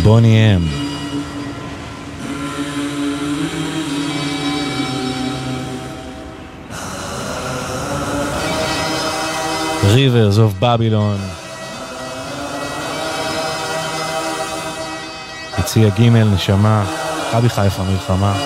בוני אם. Rivers of Babylon. יציע ג' נשמה, מכבי חיפה מלחמה.